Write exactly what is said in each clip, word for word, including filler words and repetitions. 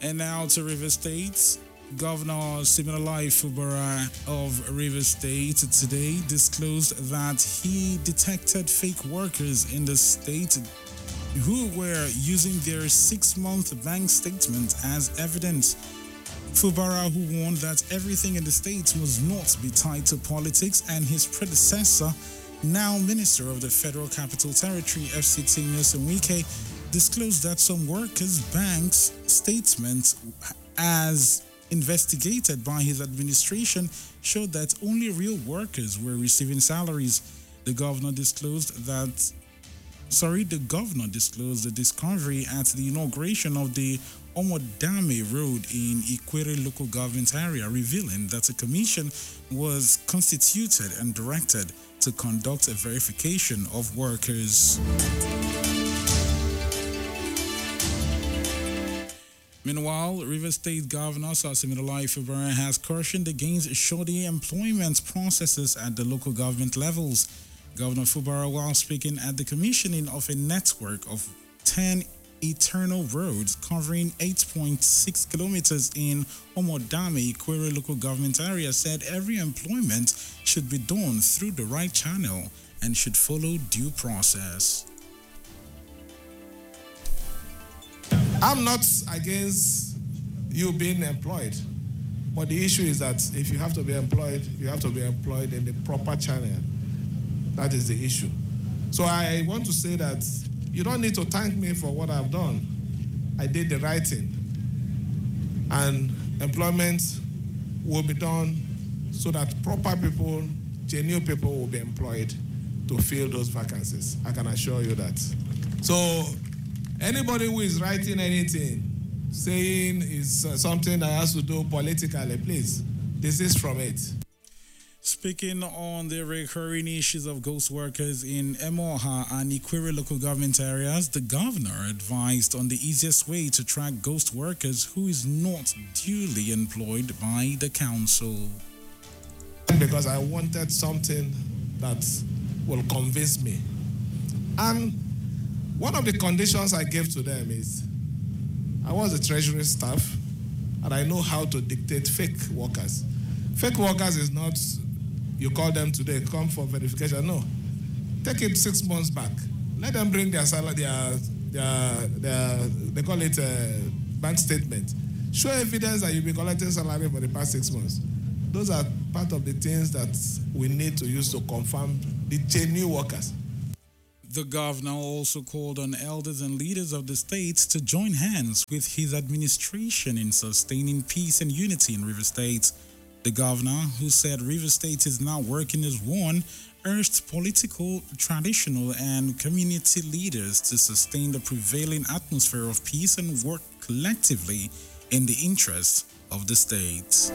And now to River State. Governor Siminalayi Fubara of River State today disclosed that he detected fake workers in the state who were using their six-month bank statement as evidence. Fubara, who warned that everything in the state must not be tied to politics, and his predecessor, now Minister of the Federal Capital Territory, F C T Nyesom Wike, disclosed that some workers' banks' statements, as investigated by his administration, showed that only real workers were receiving salaries. The governor disclosed that, sorry, the governor disclosed the discovery at the inauguration of the Omodame Road in Ikwere local government area, revealing that a commission was constituted and directed to conduct a verification of workers. Meanwhile, River State Governor Siminalayi Fubara has cautioned against shoddy employment processes at the local government levels. Governor Fubara, while speaking at the commissioning of a network of ten eternal roads covering eight point six kilometers in Omodame, Ikwere local government area, said every employment should be done through the right channel and should follow due process. I'm not against you being employed, but the issue is that if you have to be employed, you have to be employed in the proper channel. That is the issue. So I want to say that you don't need to thank me for what I've done. I did the right thing. And employment will be done so that proper people, genuine people will be employed to fill those vacancies. I can assure you that. So anybody who is writing anything, saying is uh, something that has to do politically, please, desist from it. Speaking on the recurring issues of ghost workers in Emoha and Ikwere local government areas, the governor advised on the easiest way to track ghost workers who is not duly employed by the council. Because I wanted something that will convince me. And one of the conditions I gave to them is I was a treasury staff and I know how to dictate fake workers. Fake workers is not you call them today, come for verification. No. Take it six months back. Let them bring their salary, their, their, their they call it a bank statement. Show evidence that you've been collecting salary for the past six months. Those are part of the things that we need to use to confirm the genuine workers. The governor also called on elders and leaders of the state to join hands with his administration in sustaining peace and unity in River State. The governor, who said River State is now working as one, urged political, traditional, and community leaders to sustain the prevailing atmosphere of peace and work collectively in the interest of the state.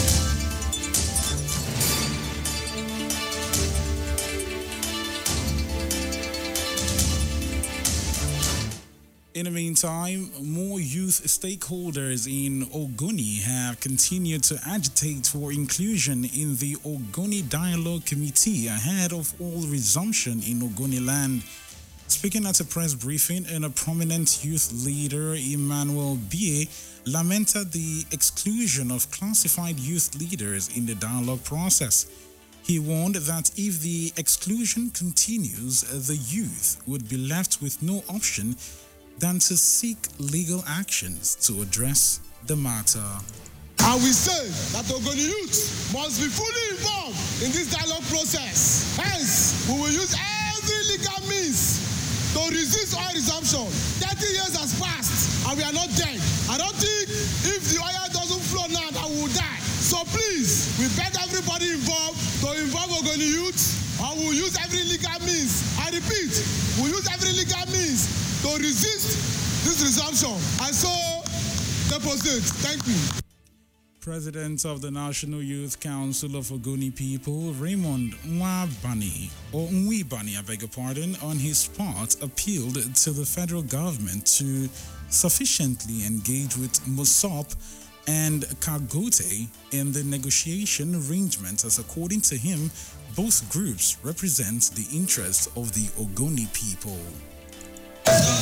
In the meantime, more youth stakeholders in Ogoni have continued to agitate for inclusion in the Ogoni Dialogue Committee ahead of all resumption in Ogoni land. Speaking at a press briefing, a prominent youth leader, Emmanuel Bie, lamented the exclusion of classified youth leaders in the dialogue process. He warned that if the exclusion continues, the youth would be left with no option than to seek legal actions to address the matter. And we say that Ogoni youth must be fully involved in this dialogue process. Hence, we will use every legal means to resist oil resumption. thirty years has passed and we are not dead. I don't think if the oil doesn't flow now that we will die. So please, we beg everybody involved to involve Ogoni youth, and we will use every legal means. I repeat, we will use every legal means to resist this resumption. And so, deposit. Thank you. President of the National Youth Council of Ogoni People, Raymond Nwabani, or Nwibani, I beg your pardon, on his part appealed to the federal government to sufficiently engage with MOSOP and Kagote in the negotiation arrangement, as according to him, both groups represent the interests of the Ogoni people.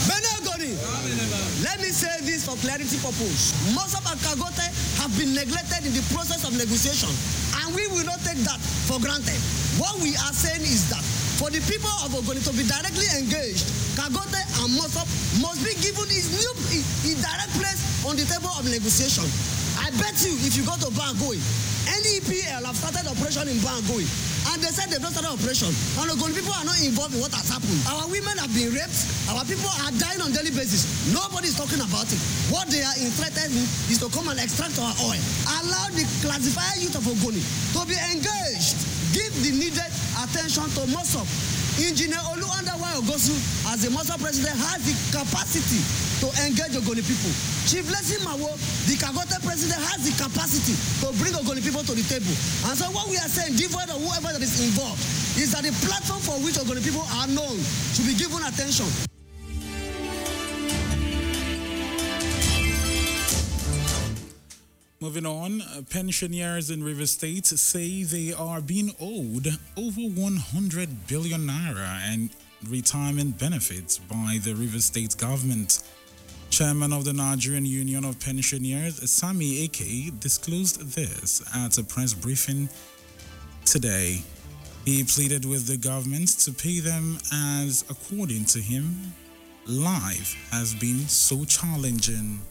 Ogoni. Let me say this for clarity purpose. Mosop and Kagote have been neglected in the process of negotiation, and we will not take that for granted. What we are saying is that for the people of Ogoni to be directly engaged, Kagote and Mosop must be given his new his direct place on the table of negotiation. I bet you if you go to Bangui, N E P L have started operation in Bangui, and they said they've not started operation. And Ogoni people are not involved in what has happened. Our women have been raped. Our people are dying on daily basis. Nobody is talking about it. What they are interested in is to come and extract our oil. Allow the classified youth of Ogoni to be engaged. Give the needed attention to Mosop. Engineer Oluwandawa Ogosu, as the Mosop president, has the capacity to engage Ogoni people. Chief Blessing Mawo, the Kagote president, has the capacity to bring Ogoni people to the table. And so what we are saying, devoid of whoever that is involved, is that the platform for which Ogoni people are known should be given attention. Moving on, pensioners in River State say they are being owed over one hundred billion naira and retirement benefits by the River State government. Chairman of the Nigerian Union of Pensioners, Sami Eke, disclosed this at a press briefing today. He pleaded with the government to pay them as, according to him, life has been so challenging.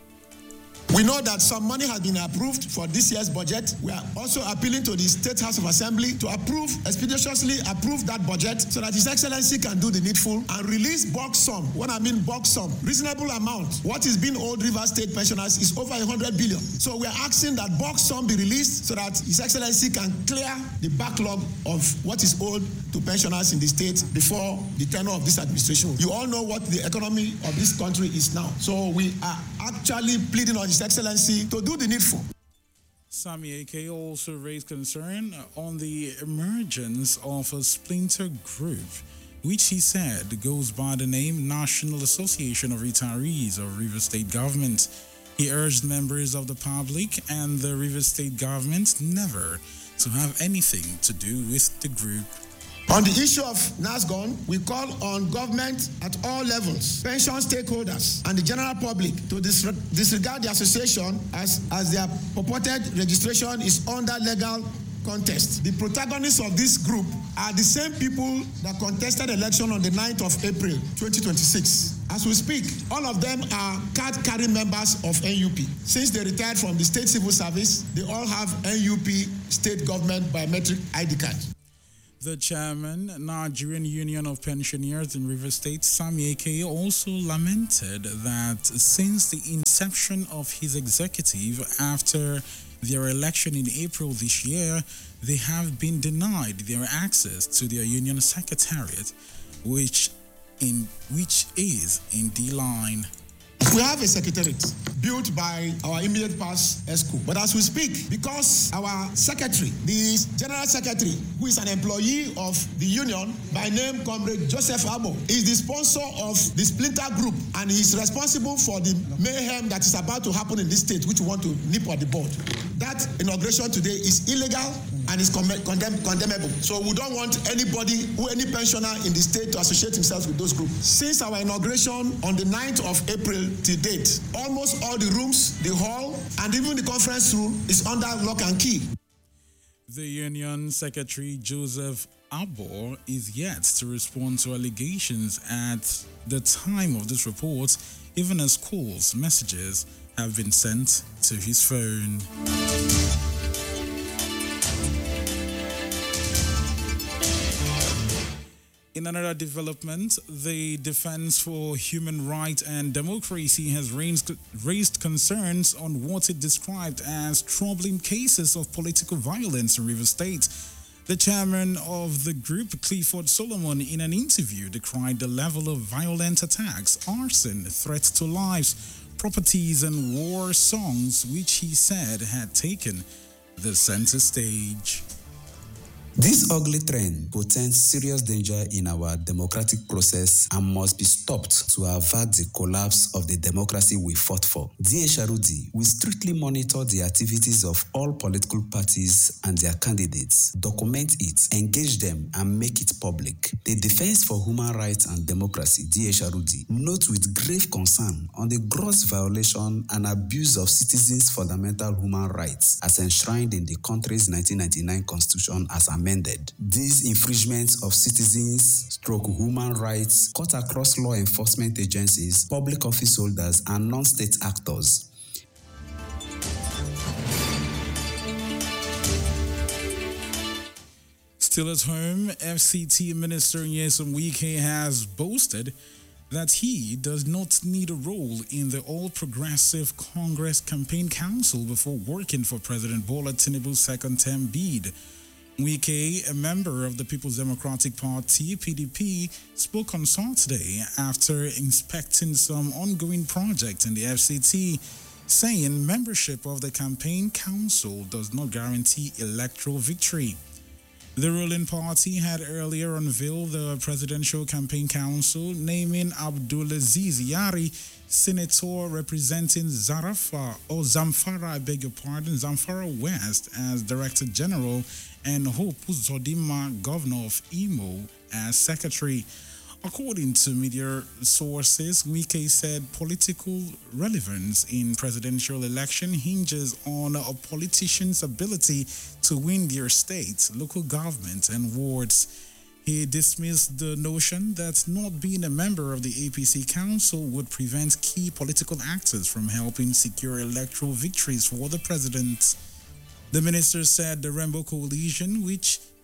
We know that some money has been approved for this year's budget. We are also appealing to the State House of Assembly to approve, expeditiously approve that budget so that His Excellency can do the needful and release bulk sum. When I mean bulk sum, reasonable amount. What is being owed River State pensioners is over one hundred billion. So we are asking that bulk sum be released so that His Excellency can clear the backlog of what is owed to pensioners in the state before the tenure of this administration. You all know what the economy of this country is now. So we are actually pleading on His Excellency to do the needful. Sami Eke also raised concern on the emergence of a splinter group, which he said goes by the name National Association of Retirees of River State Government. He urged members of the public and the River State government never to have anything to do with the group. On the issue of NASGON, we call on government at all levels, pension stakeholders, and the general public to disregard the association as, as their purported registration is under legal contest. The protagonists of this group are the same people that contested election on the ninth of April twenty twenty-six. As we speak, all of them are card-carrying members of N U P. Since they retired from the state civil service, they all have N U P state government biometric I D card. The chairman, Nigerian Union of Pensioners in River State, Sami Eke, also lamented that since the inception of his executive after their election in April this year, they have been denied their access to their union secretariat, which in which is in D-line. We have a secretariat built by our immediate past ESCO. But as we speak, because our secretary, the general secretary, who is an employee of the union by name Comrade Joseph Abo, is the sponsor of the splinter group, and he is responsible for the mayhem that is about to happen in this state, which we want to nip at the bud. That inauguration today is illegal and is condemn condemnable. So we don't want anybody, who any pensioner in the state, to associate himself with those groups. Since our inauguration on the ninth of April to date, almost all the rooms, the hall, and even the conference room is under lock and key. The Union Secretary Joseph Abor is yet to respond to allegations at the time of this report, even as calls, messages have been sent to his phone. In another development, the Defense for Human Rights and Democracy has raised, raised concerns on what it described as troubling cases of political violence in River State. The chairman of the group, Clifford Solomon, in an interview decried the level of violent attacks, arson, threats to lives, properties, and war songs, which he said had taken the center stage. This ugly trend portends serious danger in our democratic process and must be stopped to avert the collapse of the democracy we fought for. D H R U D will strictly monitor the activities of all political parties and their candidates, document it, engage them, and make it public. The Defense for Human Rights and Democracy, D H R U D, notes with grave concern on the gross violation and abuse of citizens' fundamental human rights as enshrined in the country's nineteen ninety-nine Constitution as amended. These infringements of citizens' stroke human rights cut across law enforcement agencies, public office holders, and non-state actors. Still at home, F C T Minister Nyesom Wike has boasted that he does not need a role in the All Progressive Congress Campaign Council before working for President Bola Tinubu's second-term bid. Wike, a member of the People's Democratic Party, P D P, spoke on Saturday after inspecting some ongoing projects in the F C T, saying membership of the campaign council does not guarantee electoral victory. The ruling party had earlier unveiled the Presidential Campaign Council, naming Abdulaziz Yari, senator representing Zarafa, or Zamfara, I beg your pardon, Zamfara West as Director General, and Hope Uzodinma, Governor of Imo, as Secretary. According to media sources, Wike said political relevance in presidential election hinges on a politician's ability to win their state, local government, and wards. He dismissed the notion that not being a member of the A P C Council would prevent key political actors from helping secure electoral victories for the president. The minister said the Rainbow Coalition, which